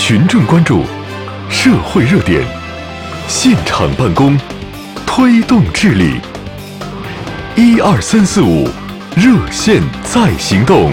群众关注，社会热点，现场办公，推动治理。12345热线在行动。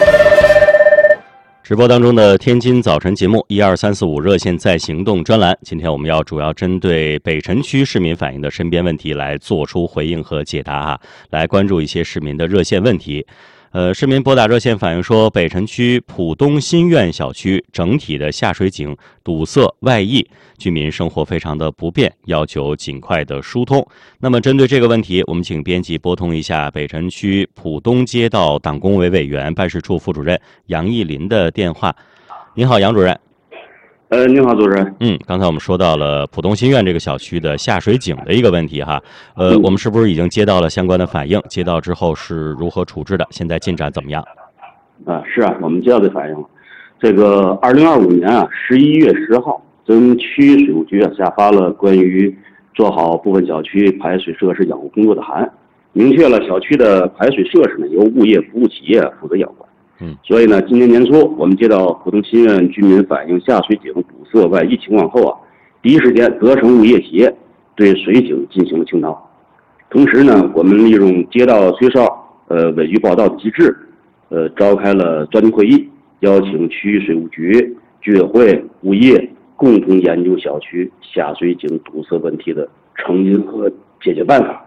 直播当中的天津早晨节目12345热线在行动专栏，今天我们要主要针对北辰区市民反映的身边问题来做出回应和解答来关注一些市民的热线问题。市民拨打热线反映说，北辰区浦东新苑小区整体的下水井堵塞外溢，居民生活非常的不便，要求尽快的疏通。那么针对这个问题，我们请编辑拨通一下北辰区浦东街道党工委委员办事处副主任杨义林的电话。您好，杨主任。 您好，主持人。 刚才我们说到了浦东新苑这个小区的下水井的一个问题我们是不是已经接到了相关的反映？接到之后是如何处置的？现在进展怎么样？ 是我们接到这反映了。这个2025年11月10号，咱们区水务局下发了关于做好部分小区排水设施养护工作的函，明确了小区的排水设施由物业服务企业负责养管。所以呢，今年年初我们接到浦东新苑居民反映下水井堵塞外溢情况后第一时间责成物业企业对水井进行了清掏。同时呢，我们利用接到吹哨委局报道的机制，召开了专题会议，邀请区水务局、居委会、物业共同研究小区下水井堵塞问题的成因和解决办法。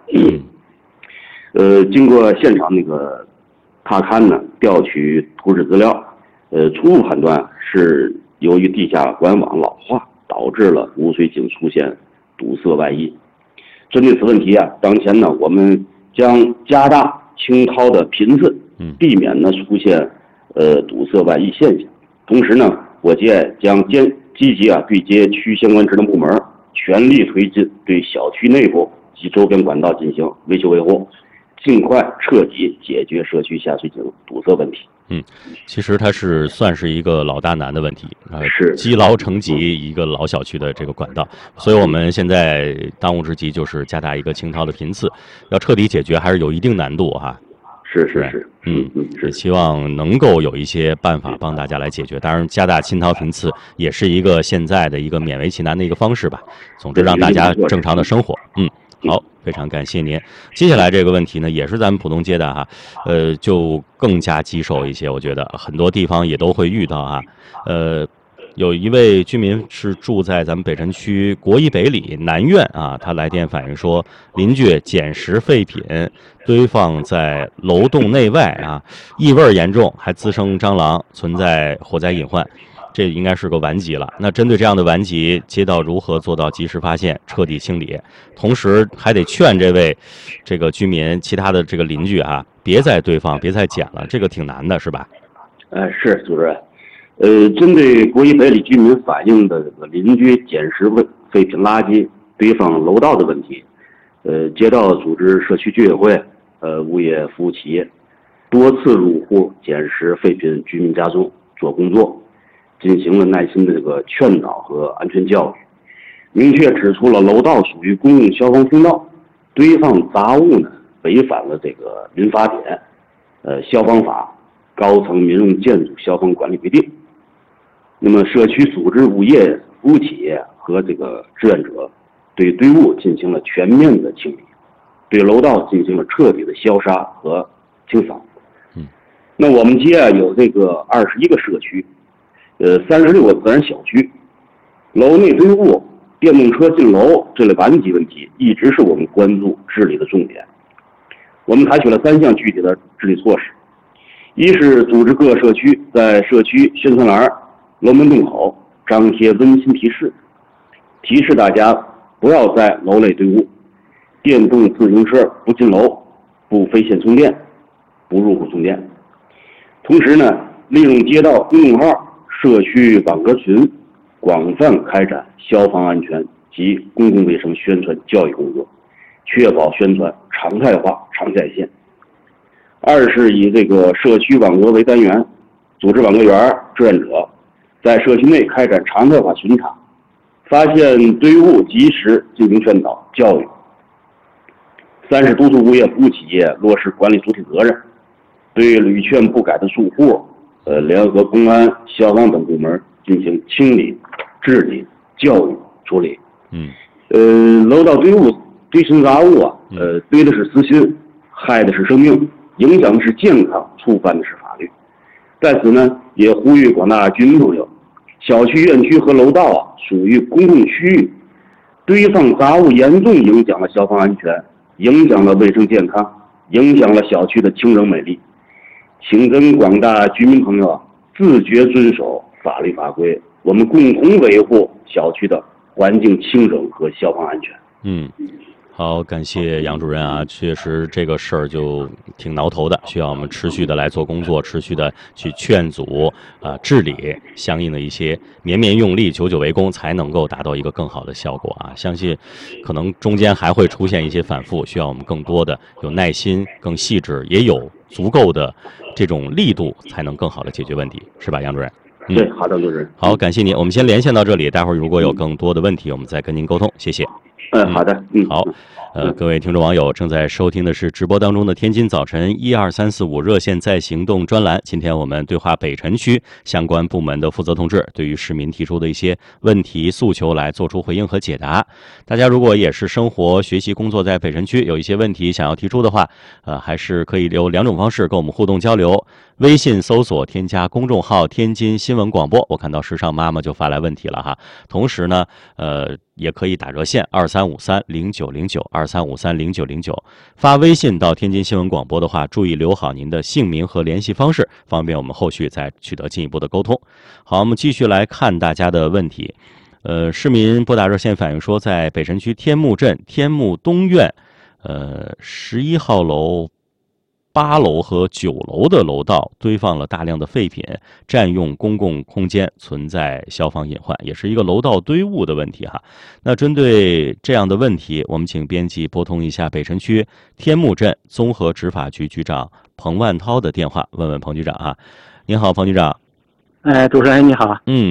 经过现场踏勘调取图纸资料，初步判断是由于地下管网老化导致了污水井出现堵塞外溢。针对此问题当前我们将加大清掏的频次，避免出现堵塞外溢现象。同时我界将积极对接区相关职能部门，全力推进对小区内部及周边管道进行维修维护，尽快彻底解决社区下水井堵塞问题。 其实它算是一个老大难的问题是积劳成疾一个老小区的这个管道，所以我们现在当务之急就是加大一个清掏的频次，要彻底解决还是有一定难度是希望能够有一些办法帮大家来解决。当然，加大清掏频次也是一个现在的一个勉为其难的一个方式吧。总之，让大家正常的生活。好，非常感谢您。接下来这个问题呢，也是咱们浦东街的就更加棘手一些，我觉得很多地方也都会遇到有一位居民是住在咱们北辰区国一北里南苑他来电反映说，邻居捡拾废品堆放在楼栋内外异味严重，还滋生蟑螂，存在火灾隐患。这应该是个顽疾了。那针对这样的顽疾，街道如何做到及时发现、彻底清理？同时还得劝这个居民、其他的这个邻居别再堆放、别再捡了，这个挺难的，是吧？ 是主任。针对国一北里居民反映的邻居捡拾废品垃圾堆放楼道的问题，街道组织社区居委会、物业服务企业多次入户捡拾废品居民家中做工作，进行了耐心的劝导和安全教育，明确指出了楼道属于公共消防通道，堆放杂物违反了民法典、消防法、高层民用建筑消防管理规定。那么社区组织、物业服务企业和志愿者对堆物进行了全面的清理，对楼道进行了彻底的消杀和清扫。那我们街有21个社区，36个自然小区，楼内堆物、电动车进楼这类顽疾问题一直是我们关注治理的重点。我们采取了3项具体的治理措施：一是组织各社区在社区宣传栏、楼门洞口张贴温馨提示，提示大家不要在楼内堆物，电动自行车不进楼，不非线充电，不入户充电。同时利用街道公众号、社区网格群，广泛开展消防安全及公共卫生宣传教育工作，确保宣传常态化、常在线。二是以社区网格为单元，组织网格员、志愿者在社区内开展常态化巡查，发现堆物及时进行劝导教育。三是督促物业服务企业落实管理主体责任，对屡劝不改的住户，联合公安、消防等部门进行清理、治理、教育、处理。楼道堆物、堆尘杂物啊，堆的是私心，害的是生命，影响的是健康，触犯的是法律。在此呢，也呼吁广大居民朋友，小区、院区和楼道啊，属于公共区域，堆放杂物严重影响了消防安全，影响了卫生健康，影响了小区的清整美丽。请跟广大居民朋友啊，自觉遵守法律法规，我们共同维护小区的环境清整和消防安全。 好，感谢杨主任啊，确实这个事儿就挺挠头的，需要我们持续的来做工作，持续的去劝阻、治理相应的一些绵绵用力、久久为功，才能够达到一个更好的效果啊。相信可能中间还会出现一些反复，需要我们更多的有耐心、更细致，也有足够的这种力度，才能更好的解决问题，是吧，杨主任？ 对，好的，主任。 好，感谢您，我们先连线到这里，待会儿如果有更多的问题，我们再跟您沟通，谢谢。 好的， 好，各位听众网友正在收听的是直播当中的天津早晨12345热线在行动专栏。今天我们对话北辰区相关部门的负责同志，对于市民提出的一些问题诉求来做出回应和解答。大家如果也是生活、学习、工作在北辰区，有一些问题想要提出的话，还是可以有2种方式跟我们互动交流。微信搜索添加公众号天津新闻广播，我看到时尚妈妈就发来问题了哈。同时呢，也可以打热线23530909，23530909。发微信到天津新闻广播的话，注意留好您的姓名和联系方式，方便我们后续再取得进一步的沟通。好，我们继续来看大家的问题。市民拨打热线反映说，在北辰区天目镇天目东院11号楼8楼和9楼的楼道堆放了大量的废品，占用公共空间，存在消防隐患，也是一个楼道堆物的问题哈。那针对这样的问题，我们请编辑拨通一下北辰区天目镇综合执法局局长彭万涛的电话，问问彭局长啊。您好，彭局长。 主持人你好。